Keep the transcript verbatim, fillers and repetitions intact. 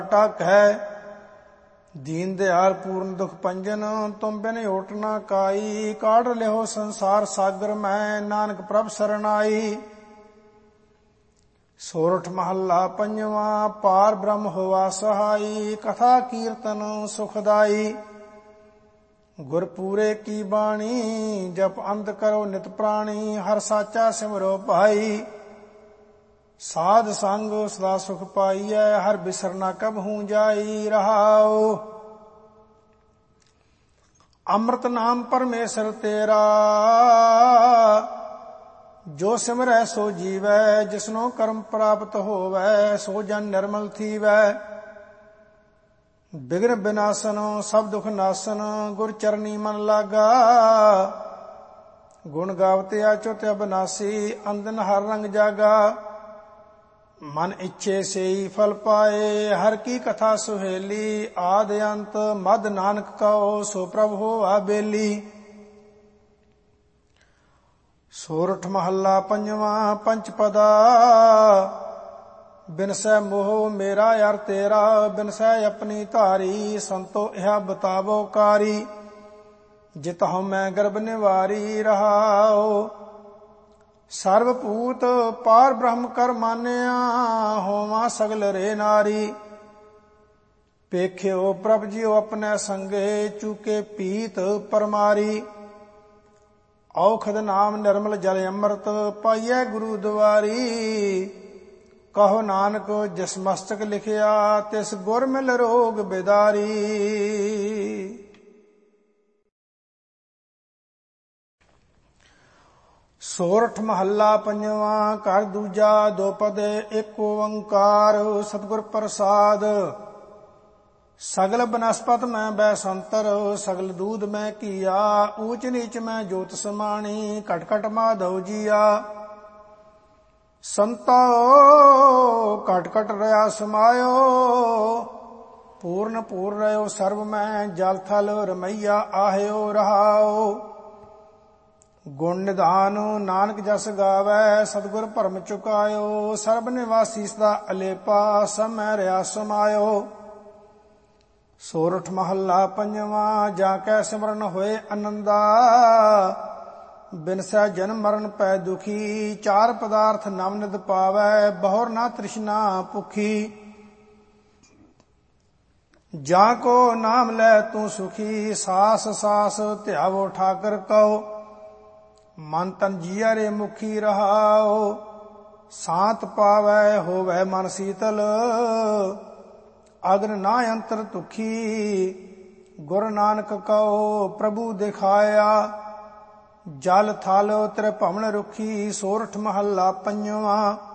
ਟਕ ਹੈ। ਦੀਨ ਦਿਆਲ ਪੂਰਨ ਦੁਖ ਪੰਜਨ, ਤੁਮ ਬਿਨ ਓਟ ਨਾ ਕਾਈ। ਕਾਢ ਲਿਓ ਸੰਸਾਰ ਸਾਗਰ ਮੈਂ, ਨਾਨਕ ਪ੍ਰਭ ਸਰਨਾਈ। ਸੋਰਠ ਮਹੱਲਾ ਪੰਜਵਾ। ਪਾਰ ਬ੍ਰਹਮ ਹੋਵਾ ਸਹਾਈ, ਕਥਾ ਕੀਰਤਨ ਸੁਖਦਾਈ। ਗੁਰ ਪੂਰੇ ਕੀ ਬਾਣੀ, ਜਪ ਅੰਤ ਕਰੋ ਨਿਤ ਪ੍ਰਾਣੀ। ਹਰ ਸਾਚਾ ਸਿਮਰੋ ਭਾਈ, ਸਾਧ ਸੰਗ ਸਦਾ ਸੁਖ ਪਾਈਐ। ਹਰ ਬਿਸਰ ਨਾ ਕਬਹੂ ਜਾਈ ਰਹਾਉ। ਅੰਮ੍ਰਿਤ ਨਾਮ ਪਰਮੇਸ਼ਰ ਤੇਰਾ, ਜੋ ਸਿਮਰੈ ਸੋ ਜੀਵੈ। ਜਿਸਨੋ ਕਰਮ ਪ੍ਰਾਪਤ ਹੋਵੈ, ਸੋ ਜਨ ਨਿਰਮਲ ਥੀਵੈ। ਬਿਘਨ ਬਿਨਾਸਨ ਸਭ ਦੁਖ ਨਾਸਨ, ਗੁਰ ਚਰਨੀ ਮਨ ਲਾਗਾ। ਗੁਣ ਗਾਵਤੇ ਅਚੁਤ ਅਬਨਾਸੀ, ਅੰਦਨ ਹਰ ਰੰਗ ਜਾਗਾ। ਮਨ ਇੱਛੇ ਸੇਈ ਫਲ ਪਾਏ, ਹਰ ਕੀ ਕਥਾ ਸੁਹੇਲੀ। ਆਦਿ ਅੰਤ ਮਦ ਨਾਨਕ ਕਉ, ਸੋ ਪ੍ਰਭ ਹੋਆ ਬੇਲੀ। ਸੋਰਠ ਮਹੱਲਾ ਪੰਜਵਾ। ਪੰਚ ਪਦਾ ਬਿਨਸੈ ਮੋਹ ਮੇਰਾ ਯਾਰ ਤੇਰਾ। ਬਿਨਸੈ ਆਪਣੀ ਧਾਰੀ, ਸੰਤੋ ਇਹਾ ਬਤਾਵੋ ਕਾਰੀ। ਜਿਤ ਹਉ ਮੈਂ ਗਰਭ ਨਿਵਾਰੀ ਰਹਾਉ। ਸਰਬ ਭੂਤ ਪਾਰ ਬ੍ਰਹਮ ਕਰ ਮਾਨਿਆ, ਹੋਵਾਂ ਸਗਲ ਰੇ ਨਾਰੀ। ਪੇਖਿਓ ਪ੍ਰਭ ਜੀਓ ਆਪਣੇ ਸੰਗੇ, ਚੂਕੇ ਪੀਤ ਪਰਮਾਰੀ। ਔਖਦ ਨਾਮ ਨਿਰਮਲ ਜਲ ਅੰਮ੍ਰਿਤ, ਪਾਈਐ ਗੁਰੂ ਦੁਆਰੀ। ਕਹੋ ਨਾਨਕ ਜਿਸ ਮਸਤਕ ਲਿਖਿਆ, ਤਿਸ ਗੁਰ ਮਿਲ ਰੋਗ ਬਿਦਾਰੀ। ਸੋਰਠ ਮਹੱਲਾ ਪੰਜਵਾ। ਘਰ ਦੂਜਾ ਦੋਪਦੇ ਏਕ ਓੰਕਾਰ, ਸਤਿਗੁਰ ਪ੍ਰਸਾਦ। ਸਗਲ ਬਨਸਪਤ ਮੈਂ ਬੈ ਸੰਤਰ, ਸਗਲ ਦੂਧ ਮੈਂ ਕੀਆ। ਊਚ ਨੀਚ ਮੈਂ ਜੋਤ ਸਮਾਣੀ, ਘਟ ਘਟ ਮਾਧਵ ਜੀਆ। ਸੰਤੋ ਘਟ ਘਟ ਰਹਾ ਸਮਾਇਓ, ਪੂਰਨ ਪੂਰ ਰਹਿਓ ਸਰਬ ਮੈਂ। ਜਲ ਥਲ ਰਮਈਆ ਆਹਿਓ ਰਹਾਓ। ਗੁਣ ਨਿਧਾਨ ਨਾਨਕ ਜਸ ਗਾਵੈ, ਸਤਿਗੁਰ ਭਰਮ ਚੁਕਾਇਓ। ਸਰਬ ਨਿਵਾਸੀ ਸਦਾ ਅਲੇਪਾ, ਸਭ ਮੈਂ ਰਿਹਾ ਸਮਾਇਓ। ਸੋਰਠ ਮਹੱਲਾ ਪੰਜਵਾ। ਜਾ ਕੈ ਸਿਮਰਨ ਹੋਏ ਅਨੰਦਾ, ਬਿਨਸੈ ਜਨਮ ਮਰਨ ਪੈ ਦੁਖੀ। ਚਾਰ ਪਦਾਰਥ ਨਵ ਨਿਧ ਪਾਵੈ, ਬਹੁਰ ਨਾ ਤ੍ਰਿਸ਼ਨਾ ਭੁਖੀ। ਜਾ ਕੋ ਨਾਮ ਲੈ ਤੂੰ ਸੁਖੀ, ਸਾਸ ਸਾਸ ਧਿਆਵੋ ਠਾਕਰ ਕਉ। ਮਨ ਤਨ ਜੀਆ ਰੇ ਮੁਖੀ ਰਹਾਉ। ਸਾਤ ਪਾਵੈ ਹੋਵੈ ਮਨ ਸੀਤਲ, ਅਗਨ ਨਾ ਅੰਤਰ ਤੁਖੀ। ਗੁਰ ਨਾਨਕ ਕਉ ਪ੍ਰਭੂ ਦਿਖਾਇਆ, ਜਲ ਥਲ ਤ੍ਰਿ ਭਵਨ ਰੁਖੀ। ਸੋਰਠ ਮਹੱਲਾ ਪੰਜਵਾ।